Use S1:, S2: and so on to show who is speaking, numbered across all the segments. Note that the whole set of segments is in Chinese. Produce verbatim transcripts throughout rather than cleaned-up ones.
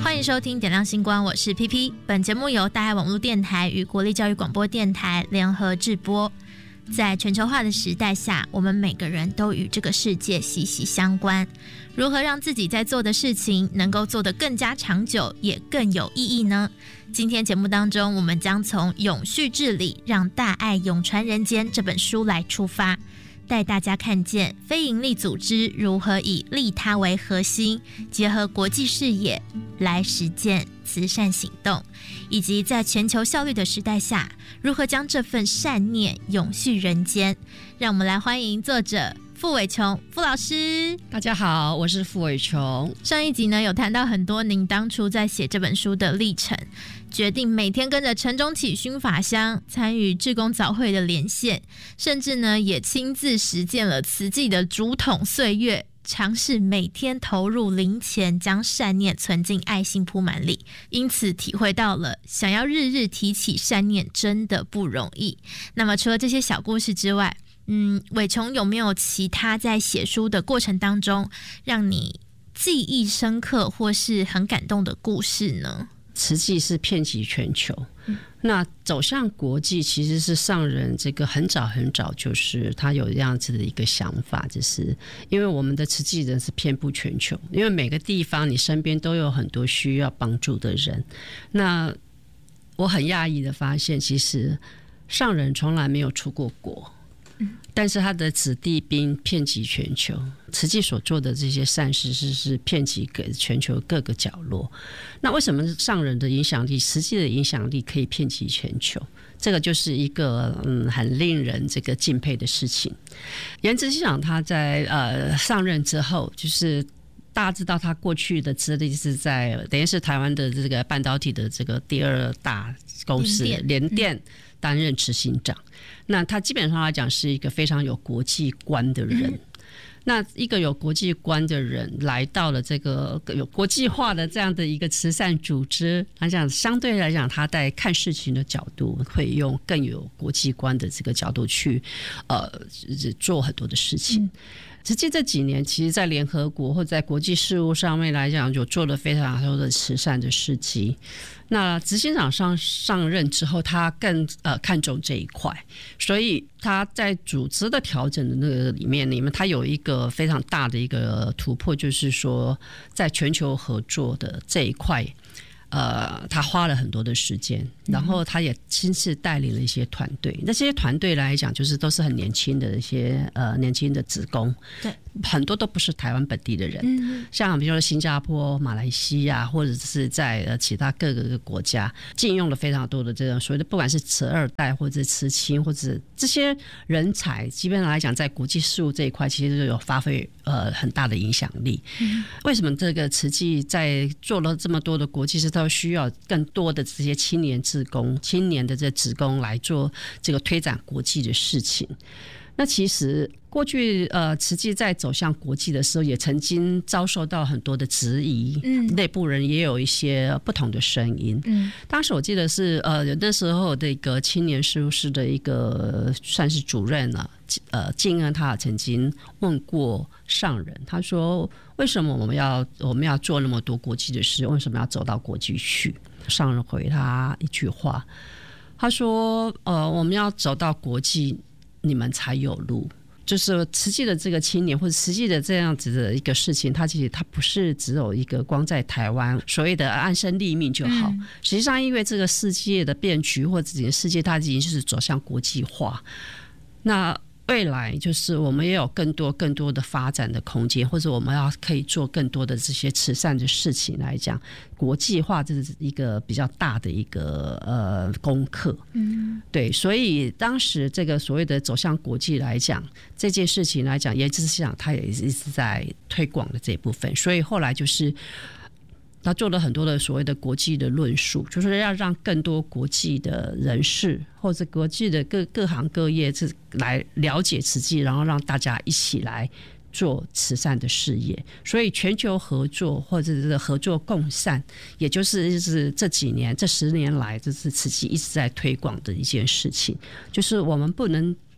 S1: 欢迎收听点亮星光，我是 P P。 本节目由大爱网络电台与国立教育广播电台联合制播。在全球化的时代下，我们每个人都与这个世界息息相关。如何让自己在做的事情能够做得更加长久，也更有意义呢？今天节目当中，我们将从永续治理让大爱永传人间这本书来出发，带大家看见非营利组织如何以利他为核心，结合国际视野来实践慈善行动，以及在全球效率的时代下，如何将这份善念永续人间。让我们来欢迎作者傅伟琼傅老师。
S2: 大家好，我是傅伟琼。
S1: 上一集呢，有谈到很多您当初在写这本书的历程，决定每天跟着陈中启熏法香，参与志工早会的连线，甚至呢也亲自实践了慈济的竹筒岁月，尝试每天投入零钱，将善念存进爱心铺满里，因此体会到了想要日日提起善念真的不容易。那么除了这些小故事之外，嗯，伟琼有没有其他在写书的过程当中让你记忆深刻或是很感动的故事呢？
S2: 慈济是遍及全球、嗯、那走向国际其实是上人这个很早很早就是他有这样子的一个想法，就是因为我们的慈济人是遍布全球，因为每个地方你身边都有很多需要帮助的人。那我很讶异的发现，其实上人从来没有出过国，但是他的子弟兵遍及全球，慈济所做的这些善事是是遍及全球各个角落。那为什么上人的影响力，慈济的影响力可以遍及全球？这个就是一个嗯很令人这个敬佩的事情。颜执行长他在呃上任之后，就是大家知道他过去的资历是在等于是台湾的这个半导体的这个第二大公司联电担任执行长。那他基本上来讲是一个非常有国际观的人、嗯、那一个有国际观的人来到了这个有国际化的这样的一个慈善组织来讲，相对来讲他在看事情的角度会用更有国际观的这个角度去呃做很多的事情、嗯，实际这几年其实在联合国或在国际事务上面来讲有做了非常多的慈善的事迹。那执行长上上任之后，他更呃看重这一块，所以他在组织的调整的那个里面里面他有一个非常大的一个突破，就是说在全球合作的这一块呃，他花了很多的时间，然后他也亲自带领了一些团队。那这些团队来讲，就是都是很年轻的一些呃年轻的职工，对，很多都不是台湾本地的人，嗯、像比如说新加坡、马来西亚，或者是在呃其他各个国家，禁用了非常多的这种所谓的不管是慈二代或者慈亲，或者这些人才，基本上来讲，在国际事务这一块，其实就有发挥呃很大的影响力。嗯、为什么这个慈济在做了这么多的国际事？都需要更多的这些青年志工、青年的这职工来做这个推展国际的事情。那其实过去呃，慈济在走向国际的时候，也曾经遭受到很多的质疑，嗯，内部人也有一些不同的声音。嗯，当时我记得是呃，那时候的一个青年事务室的一个算是主任了、啊，呃，静恩他曾经问过上人，他说：“为什么我们要我们要做那么多国际的事？为什么要走到国际去？”上人回他一句话，他说：“呃，我们要走到国际，你们才有路。”就是慈济的这个青年或者慈济的这样子的一个事情，它其实它不是只有一个光在台湾所谓的安身立命就好、嗯、实际上因为这个世界的变局或者整个世界它已经就是走向国际化，那未来就是我们也有更多更多的发展的空间，或者我们要可以做更多的这些慈善的事情来讲，国际化这是一个比较大的一个呃功课。嗯，对，所以当时这个所谓的走向国际来讲，这件事情来讲，颜执行长他也一直在推广的这一部分，所以后来就是他做了很多的所谓的国际的论述，就是要让更多国际的人士或者国际的 各, 各行各业来了解慈济，然后让大家一起来做慈善的事业。所以全球合作或者是合作共善，也就是就是这几年这十年来，就是慈济一直在推广的一件事情，就是我们不能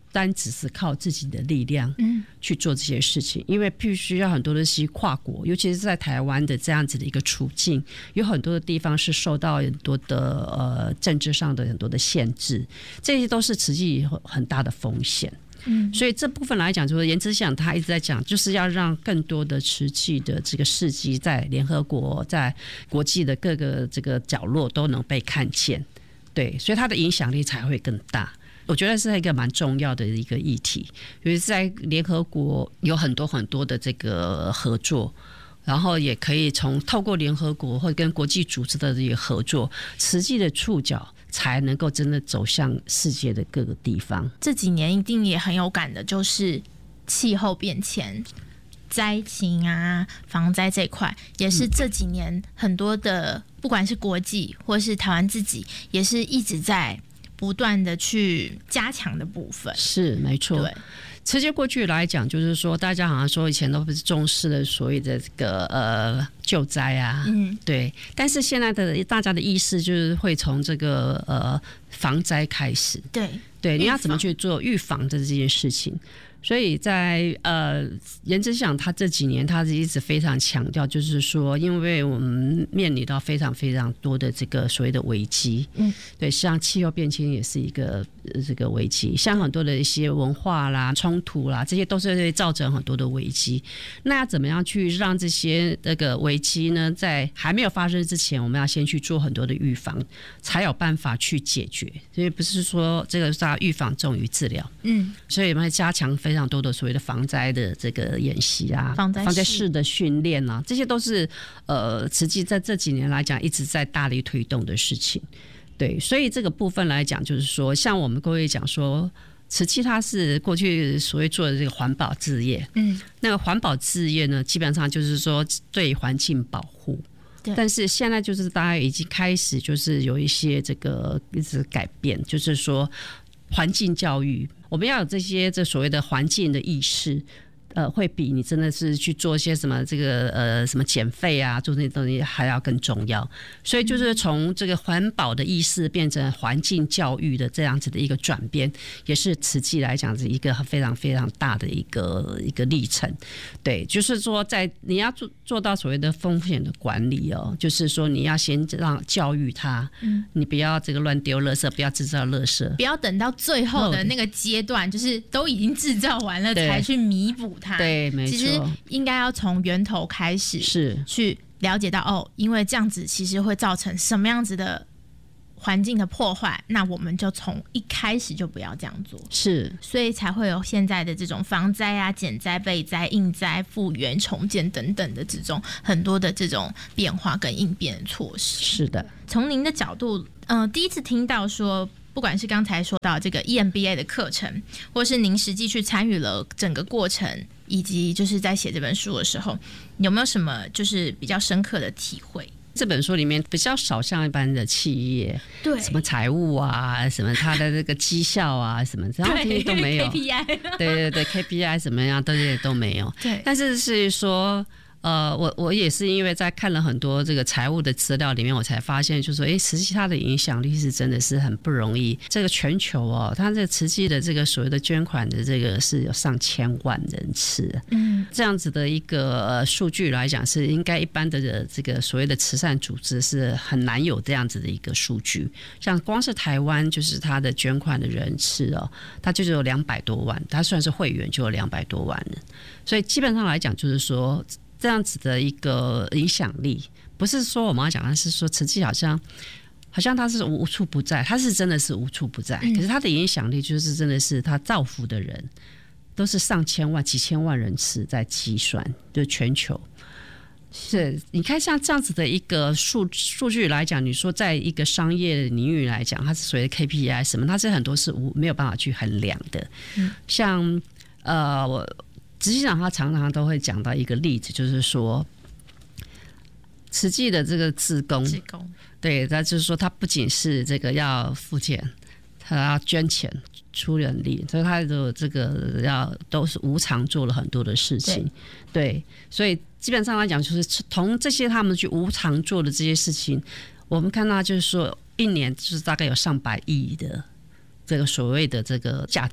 S2: 单只是靠自己的力量去做这些事情，因为必须要很多的是跨国，尤其是在台湾的这样子的一个处境，有很多的地方是受到很多的呃政治上的很多的限制，这些都是实际很大的风险。嗯，所以这部分来讲，就是颜之想他一直在讲，就是要让更多的瓷器的这个事迹在联合国、在国际的各个这个角落都能被看见，对，所以它的影响力才会更大。我觉得是一个蛮重要的一个议题，因为在联合国有很多很多的这个合作。然后也可以从透过联合国或跟国际组织的这些合作，实际的触角才能够真的走向世界的各个地方。
S1: 这几年一定也很有感的，就是气候变迁、灾情啊、防灾这一块，也是这几年很多的，不管是国际或是台湾自己，也是一直在不断的去加强的部分。
S2: 是，没错。对。其实过去来讲，就是说，大家好像说以前都不是重视的所谓的这个呃救灾啊，嗯，对。但是现在的大家的意识就是会从这个呃防灾开始，对对，你要怎么去做预防的这件事情。所以在呃颜之想他这几年他是一直非常强调，就是说因为我们面临到非常非常多的这个所谓的危机，嗯，对，像气候变迁也是一个、呃、这个危机，像很多的一些文化啦冲突啦，这些都是会造成很多的危机。那要怎么样去让这些这个危机呢在还没有发生之前，我们要先去做很多的预防，才有办法去解决。所以不是说这个是预防重于治疗，嗯，所以我们会加强非常多的所谓的防灾的这个演习啊，防灾式的训练啊，这些都是呃，实际在这几年来讲一直在大力推动的事情。对，所以这个部分来讲，就是说，像我们各位讲说，瓷器它是过去所谓做的这个环保事业，嗯，那个环保事业呢，基本上就是说对环境保护。但是现在就是大家已经开始就是有一些这个一直改变，就是说环境教育，我们要有这些这所谓的环境的意识，呃，会比你真的是去做一些什么这个呃什么减废啊，做这些东西还要更重要。所以就是从这个环保的意识变成环境教育的这样子的一个转变，也是慈济来讲是一个非常非常大的一个一个历程。对，就是说在你要做做到所谓的风险的管理哦，就是说你要先让教育他，嗯，你不要这个乱丢垃圾，不要制造垃圾，
S1: 不要等到最后的那个阶段，就是都已经制造完了才去弥补。
S2: 对，没错，
S1: 其实应该要从源头开始，是去了解到哦，因为这样子其实会造成什么样子的环境的破坏，那我们就从一开始就不要这样做，是，所以才会有现在的这种防灾啊、减灾、备灾、应灾、复原、重建等等的这种很多的这种变化跟应变的措施。
S2: 是的，
S1: 从您的角度，嗯、呃，第一次听到说。不管是刚才说到这个 E M B A 的课程，或是您实际去参与了整个过程，以及就是在写这本书的时候，有没有什么就是比较深刻的体会？
S2: 这本书里面比较少像一般的企业，对，什么财务啊，什么它的这个绩效啊，什么然后这些都没有
S1: K P I，
S2: 对对对 K P I 怎么样，这些都没有。对，但是是说。呃，我我也是因为在看了很多这个财务的资料里面，我才发现，就是说，哎，慈济它的影响力是真的是很不容易。这个全球哦，它这个慈济的这个所谓的捐款的这个是有上千万人次，嗯，这样子的一个呃数据来讲，是应该一般的这个所谓的慈善组织是很难有这样子的一个数据。像光是台湾，就是它的捐款的人次哦，它就有两百多万，它算是会员就有两百多万人，所以基本上来讲，就是说。这样子的一个影响力，不是说我们要讲的是说慈济好像好像它是无处不在，它是真的是无处不在，可是它的影响力就是真的是它造福的人都是上千万几千万人次在计算，就全球。是，你看像这样子的一个数数据来讲，你说在一个商业领域来讲，它是所谓的 K P I 什么，它是很多是无没有办法去衡量的。嗯、像呃我。实际上，他常常都会讲到一个例子，就是说，慈济的这个志工，志工，对，他就是说，他不仅是这个要付钱，他要捐钱、出人力，所以他的这个要都是无偿做了很多的事情，对，对，所以基本上来讲，就是从这些他们去无偿做的这些事情，我们看到就是说，一年就是大概有上百亿的这个所谓的这个价值。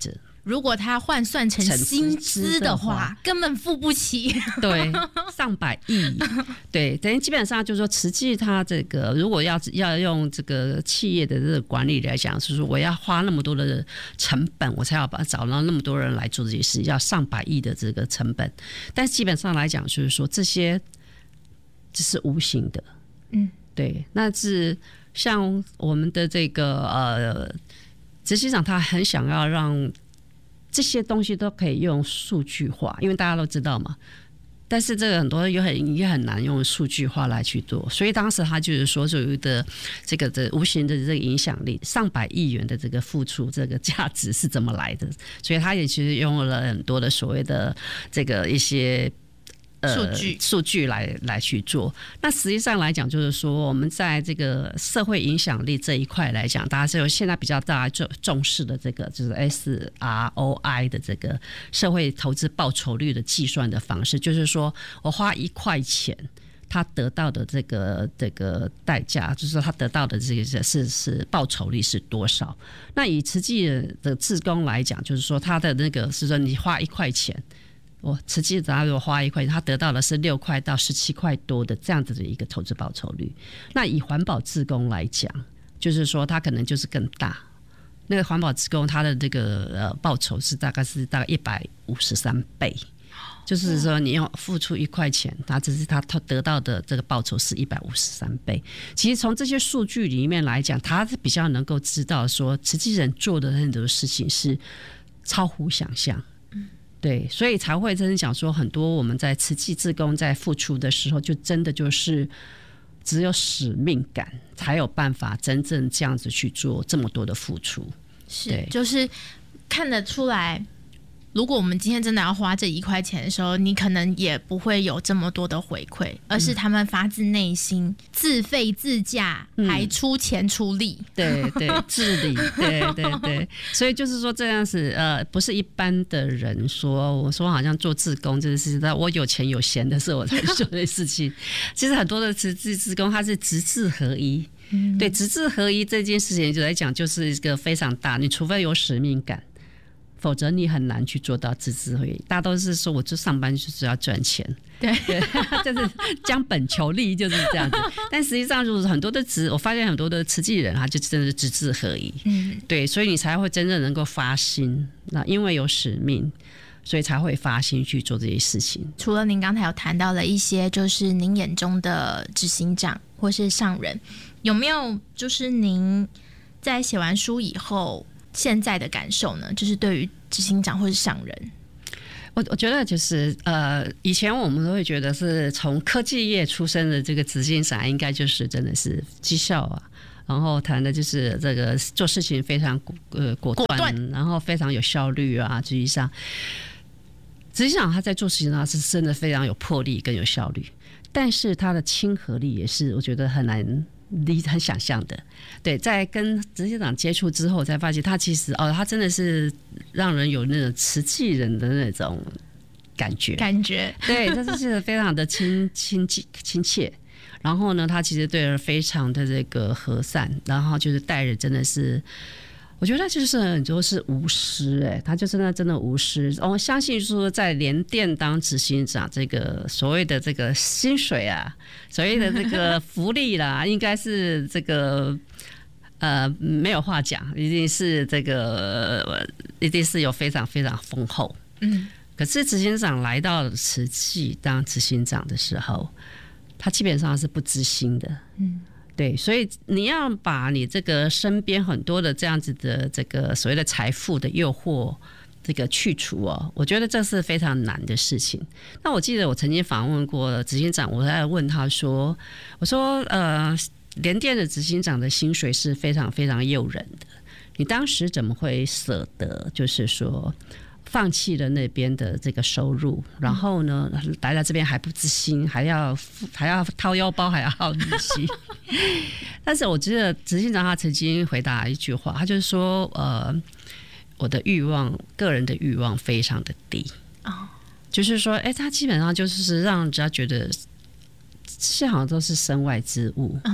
S1: 如果他换算成薪资的话，根本付不起。
S2: 对，上百亿。对，等于基本上就是说，实际他这个如果要要用这个企业的这个管理来讲，是说我要花那么多的成本，我才要把找到那么多人来做这些事，要上百亿的这个成本。但基本上来讲，就是说这些只是无形的。嗯，对，那是像我们的这个呃执行长，他很想要让这些东西都可以用数据化，因为大家都知道嘛。但是这个很多也很也很难用数据化来去做，所以当时他就是说，所谓的这个的无形的这个影响力，上百亿元的这个付出，这个价值是怎么来的？所以他也其实用了很多的所谓的这个一些。呃，数据数据来来去做。那实际上来讲，就是说我们在这个社会影响力这一块来讲，大家就现在比较大家重视的这个就是 S R O I 的这个社会投资报酬率的计算的方式，就是说我花一块钱，他得到的这个这个代价，就是说他得到的这个是是报酬率是多少？那以实际的志工来讲，就是说他的那个是说你花一块钱。我实际他如果花一块钱，他得到的是六块到十七块多的这样子的一个投资报酬率。那以环保志工来讲，就是说他可能就是更大。那个环保志工他的这个呃报酬是大概是大概一百五十三倍，就是说你要付出一块钱，他只是他得到的这个报酬是一百五十三倍。其实从这些数据里面来讲，他比较能够知道说，实际人做的很多事情是超乎想象。对，所以才会真的讲说，很多我们在慈济志工在付出的时候，就真的就是只有使命感，才有办法真正这样子去做这么多的付出。
S1: 是，就是看得出来。如果我们今天真的要花这一块钱的时候，你可能也不会有这么多的回馈，而是他们发自内心、自费自驾，还出钱出力。
S2: 嗯、对对，自理，对对对。所以就是说这样子，呃，不是一般的人说，我说好像做志工这件事情，我有钱有闲的时候我才做的事情。其实很多的慈济志工，他是直志合一。嗯、对，直志合一这件事情就来讲，就是一个非常大，你除非有使命感。否则你很难去做到自治合一。大家都是说，我就上班就是要赚钱，
S1: 对，
S2: 对就是将本求利，就是这样子。但实际上，如果很多的慈，我发现很多的慈济人，他就真的是自治合一，嗯，对，所以你才会真正能够发心。那因为有使命，所以才会发心去做这些事情。
S1: 除了您刚才有谈到了一些，就是您眼中的执行长或是上人，有没有就是您在写完书以后？现在的感受呢，就是对于执行长或是上人，
S2: 我我觉得就是呃，以前我们都会觉得是从科技业出身的这个执行长，应该就是真的是绩效啊，然后谈的就是这个做事情非常呃果断，然后非常有效率啊。实际上，执行长他在做事情上是真的非常有魄力跟有效率，但是他的亲和力也是我觉得很难。离很想象的，对，在跟执行长接触之后，才发现他其实哦，他真的是让人有那种慈济人的那种感觉，
S1: 感觉，
S2: 对，这是非常的亲亲亲切。然后呢，他其实对人非常的这个和善，然后就是待人真的是。我觉得他就是很多是无私，哎，他就真的真的无私。我相信说，在联电当执行长，这个所谓的这个薪水啊，所谓的这个福利啦，应该是这个呃没有话讲，一定是这个一定是有非常非常丰厚。嗯，可是执行长来到慈济当执行长的时候，他基本上是不知心的。嗯。对，所以你要把你这个身边很多的这样子的这个所谓的财富的诱惑这个去除哦，我觉得这是非常难的事情。那我记得我曾经访问过执行长，我在问他说，我说呃，联电的执行长的薪水是非常非常诱人的，你当时怎么会舍得就是说放弃了那边的这个收入，然后呢来到这边还不知心，还要还要掏腰包，还要耗力气。但是我记得执行长他曾经回答一句话，他就是说呃，我的欲望，个人的欲望非常的低。哦，就是说，哎，他基本上就是让人家觉得这些好像都是身外之物。哦，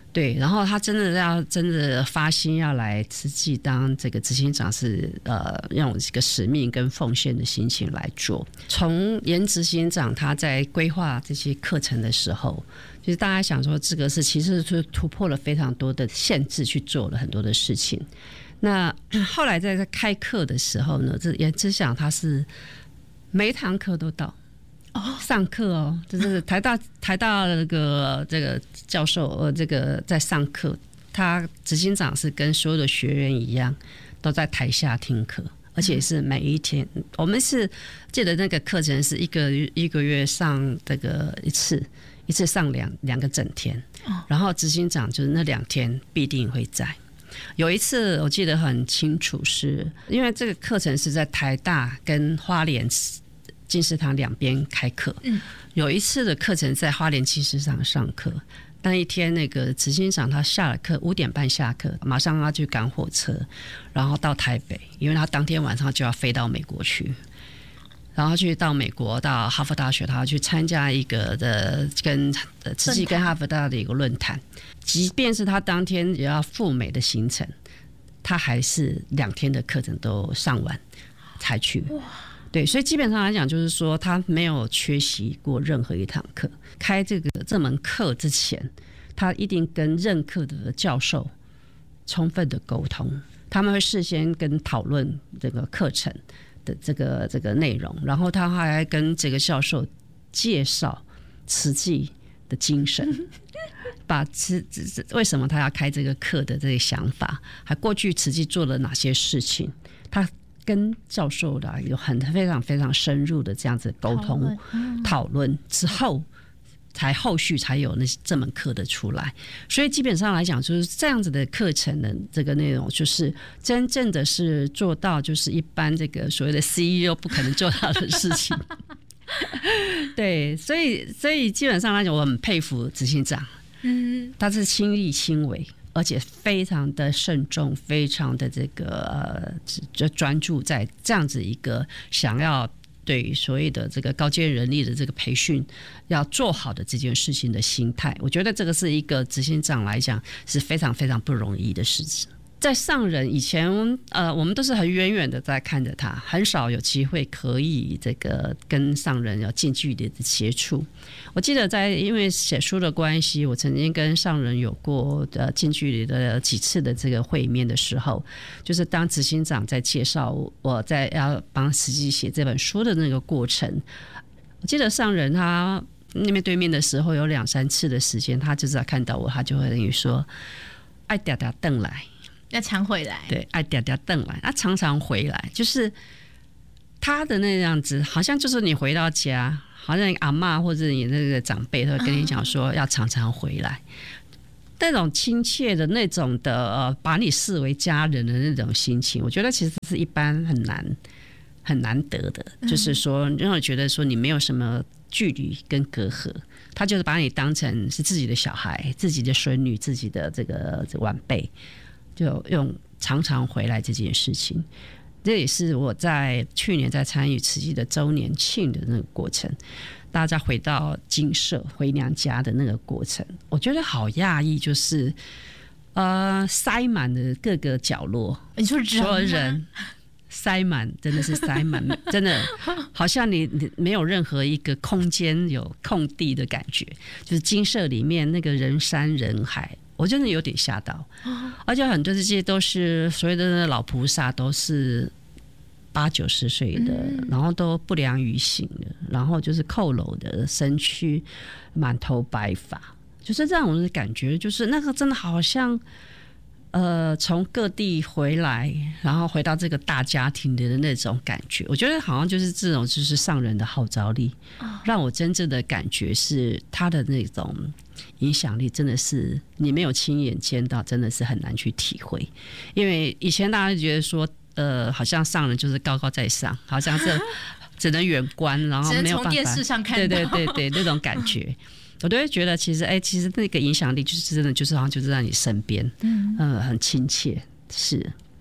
S2: 对，然后他真的要真的发心要来慈济当这个执行长是，呃，用一个使命跟奉献的心情来做。从严执行长他在规划这些课程的时候，就是大家想说这个是其实是突破了非常多的限制，去做了很多的事情。那后来在开课的时候呢，这严执行长他是每一堂课都到。哦，上课哦，就是台大台大那个这个教授呃，这个在上课，他执行长是跟所有的学员一样，都在台下听课，而且是每一天。嗯、我们是记得那个课程是一个一个月上这个一次，一次上两两个整天，哦、然后执行长就是那两天必定会在。有一次我记得很清楚是，是因为这个课程是在台大跟花莲进士堂两边开课，嗯，有一次的课程在花莲进士堂上课，那一天那个执行长他下了课五点半下课，马上要去赶火车，然后到台北，因为他当天晚上就要飞到美国去，然后去到美国到哈佛大学，他要去参加一个的跟慈济跟哈佛大的一个论坛，即便是他当天也要赴美的行程，他还是两天的课程都上完才去。对，所以基本上来讲，就是说他没有缺席过任何一堂课。开这个这门课之前，他一定跟任课的教授充分的沟通，他们会事先跟讨论这个课程的这个这个内容，然后他还跟这个教授介绍慈济的精神，把慈为什么他要开这个课的这个想法，还过去慈济做了哪些事情，他。跟教授的有很非常非常深入的这样子沟通讨论、嗯、之后，才后续才有那这门课的出来。所以基本上来讲，就是这样子的课程的这个内容，就是真正的是做到就是一般这个所谓的 C E O 不可能做到的事情。对，所以所以基本上来讲，我很佩服执行长，嗯，他是亲力亲为。而且非常的慎重，非常的这个呃专注在这样子一个想要对所谓的这个高阶人力的这个培训要做好的这件事情的心态，我觉得这个是一个执行长来讲是非常非常不容易的事情。在上人以前，呃，我们都是很远远的在看着他，很少有机会可以这个跟上人有近距离的接触。我记得在因为写书的关系，我曾经跟上人有过呃近距离的几次的这个会面的时候，就是当执行长在介绍我在要帮慈济写这本书的那个过程，我记得上人他那面对面的时候有两三次的时间，他就是要看到我，他就会等于说爱嗲嗲瞪来。
S1: 要常回来，
S2: 对，爱嗲嗲瞪来，他常常回来，就是他的那样子，好像就是你回到家，好像阿嬷或者你那个长辈，他会跟你讲说要常常回来，那种亲切的那种的，呃，把你视为家人的那种心情，我觉得其实是一般很难很难得的，就是说让我觉得说你没有什么距离跟隔阂，他就是把你当成是自己的小孩、自己的孙女、自己的这个晚辈。就用常常回来这件事情，这也是我在去年在参与慈济的周年庆的那个过程，大家回到精舍回娘家的那个过程，我觉得好讶异，就是呃塞满了各个角落，
S1: 你说人所
S2: 有人塞满，真的是塞满，真的好像你你没有任何一个空间有空地的感觉，就是精舍里面那个人山人海。我真的有点吓到，而且很多这些都是所谓的老菩萨，都是八九十岁的，嗯、然后都不良于行的，然后就是佝偻的身躯，满头白发，就是这种的感觉，就是那个真的好像，呃，从各地回来，然后回到这个大家庭的那种感觉，我觉得好像就是这种就是上人的号召力，哦、让我真正的感觉是他的那种。影响力真的是你没有亲眼见到，真的是很难去体会。因为以前大家觉得说，呃，好像上人就是高高在上，好像是只能远观，然后没有办法，
S1: 只能从电视上看到，
S2: 对对对对，那种感觉，我都会觉得其实，哎、欸，其实那个影响力就是真的就是好像就是在你身边，嗯、呃，很亲切，是。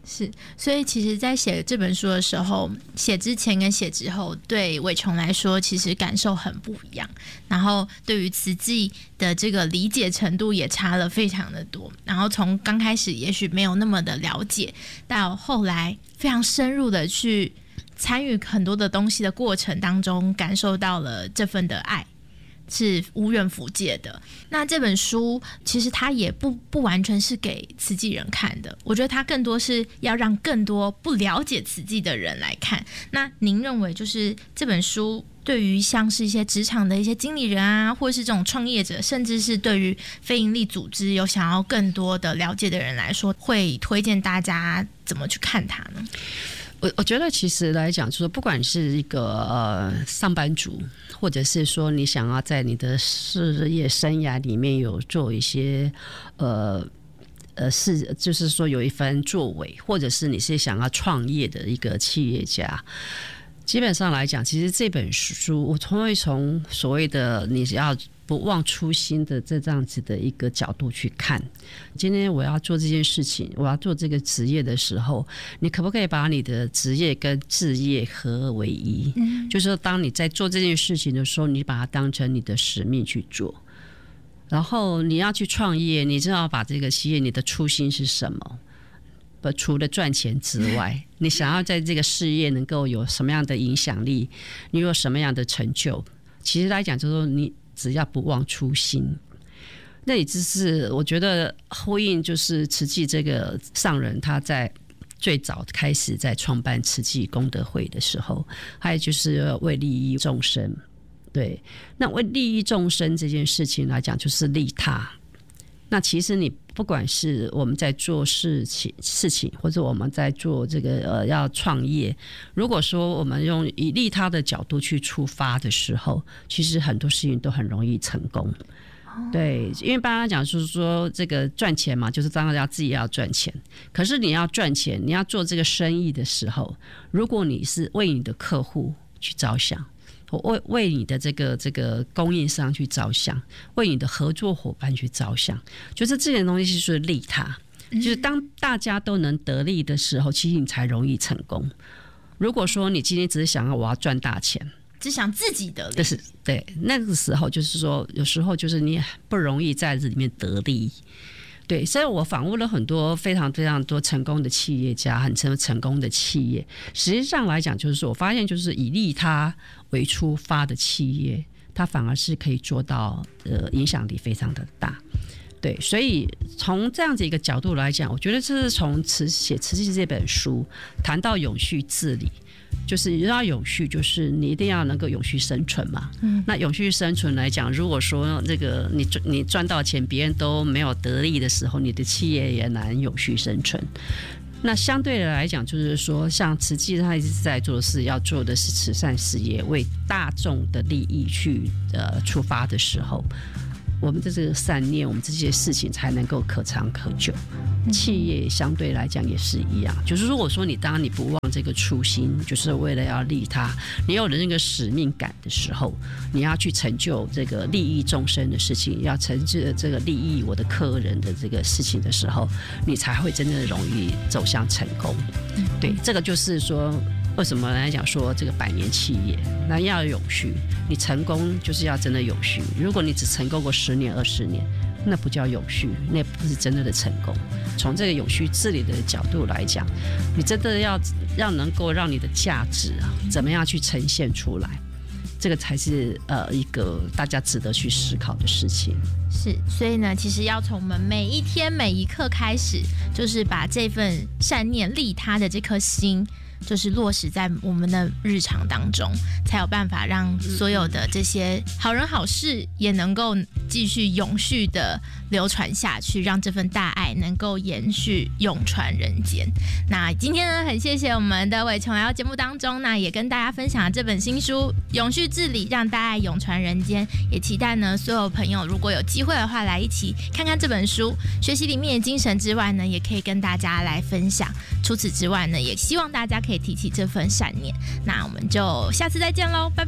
S1: 是，所以其实在写这本书的时候，写之前跟写之后对伟琼来说其实感受很不一样，然后对于慈济的这个理解程度也差了非常的多，然后从刚开始也许没有那么的了解，到后来非常深入的去参与很多的东西的过程当中，感受到了这份的爱是无远弗届的。那这本书其实它也不不完全是给慈济人看的，我觉得它更多是要让更多不了解慈济的人来看。那您认为就是这本书对于像是一些职场的一些经理人啊，或是这种创业者，甚至是对于非营利组织有想要更多的了解的人来说，会推荐大家怎么去看它呢？
S2: 我我觉得其实来讲，就是不管是一个呃上班族，或者是说你想要在你的事业生涯里面有做一些呃呃是，就是说有一番作为，或者是你是想要创业的一个企业家，基本上来讲，其实这本书我从会从所谓的你要不忘初心的这样子的一个角度去看。今天我要做这件事情，我要做这个职业的时候，你可不可以把你的职业跟志业合而为一？嗯，就是说当你在做这件事情的时候，你把它当成你的使命去做。然后你要去创业，你就要把这个企业你的初心是什么？不，除了赚钱之外，你想要在这个事业能够有什么样的影响力，你有什么样的成就？其实来讲，就是说你只要不忘初心，那也就是我觉得呼应就是慈济这个上人他在最早开始在创办慈济功德会的时候，还有就是为利益众生。对，那为利益众生这件事情来讲，就是利他。那其实你不管是我们在做事情事情，或者我们在做这个呃要创业，如果说我们用以利他的角度去出发的时候，其实很多事情都很容易成功。对，因为帮他讲就是说这个赚钱嘛，就是当然要自己要赚钱。可是你要赚钱，你要做这个生意的时候，如果你是为你的客户去着想，为为你的这个这个供应商去着想，为你的合作伙伴去着想，就是这件东西是利他，就是当大家都能得利的时候，其实你才容易成功。如果说你今天只是想要我要赚大钱，
S1: 只想自己得利，
S2: 但是对那个时候就是说，有时候就是你不容易在这里面得利。对，所以我访问了很多非常非常多成功的企业家，很成成功的企业。实际上来讲，就是说我发现，就是以利他为出发的企业，它反而是可以做到呃影响力非常的大。对，所以从这样子一个角度来讲，我觉得这是从慈写慈济这本书谈到永续治理。就是要永续，就是你一定要能够永续生存嘛。嗯，那永续生存来讲，如果说这个你你赚到钱，别人都没有得利的时候，你的企业也难永续生存。那相对的来讲，就是说，像慈济他一直在做的事，要做的是慈善事业，为大众的利益去呃出发的时候，我们的这个善念，我们这些事情才能够可长可久。企业相对来讲也是一样，就是如果说你当你不忘这个初心，就是为了要利他，你有了那个使命感的时候，你要去成就这个利益众生的事情，要成就这个利益我的客人的这个事情的时候，你才会真正容易走向成功。对，这个就是说为什么来讲说这个百年企业那要永续，你成功就是要真的永续。如果你只成功过十年二十年，那不叫永续，那不是真正的成功。从这个永续治理的角度来讲，你真的要要能够让你的价值啊，怎么样去呈现出来，这个才是呃一个大家值得去思考的事情。
S1: 是，所以呢，其实要从我们每一天每一刻开始，就是把这份善念利他的这颗心，就是落实在我们的日常当中，才有办法让所有的这些好人好事也能够继续永续的流传下去，让这份大爱能够延续永传人间。那今天呢，很谢谢我们的伟琼来到节目当中，那也跟大家分享了这本新书《永续治理，让大爱永传人间》，也期待呢所有朋友如果有机会的话，来一起看看这本书，学习里面的精神之外呢，也可以跟大家来分享。除此之外呢，也希望大家可以提起这份善念。那我们就下次再见喽，拜拜。